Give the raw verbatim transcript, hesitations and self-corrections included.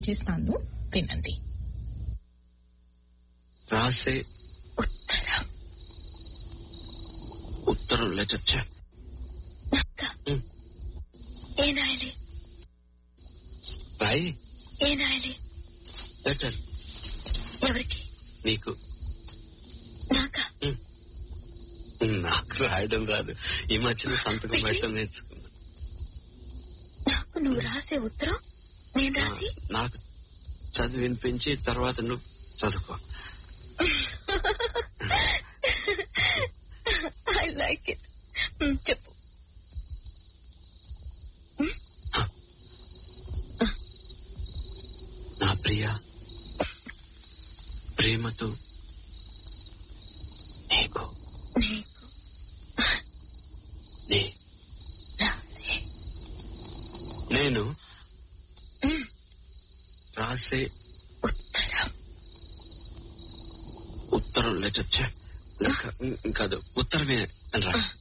చేస్తాను, వినండి. రాసే ఉత్తరం ఉత్తరం లెటర్ చె ఏం రాయాలి? రాయి. ఏం రాయాలి? లెటర్. ఎవరికి? నీకు. నాకా? నాకు రాయడం రాదు. ఈ మధ్యన సంతకం పెట్టడం నేర్చుకున్నా. నాకు నువ్వు రాసే ఉత్తరం నేను రాసి నాకు చదివి వినిపించి తర్వాత నువ్వు చదువుకో. I like it. చెప్పు. నా ప్రియ, ప్రేమతో నీకు నీకు నే రాసే నేను రాసే ఉత్తరం ఉత్తరం లెటర్ చె కాదు ఉత్తరమే అని రా.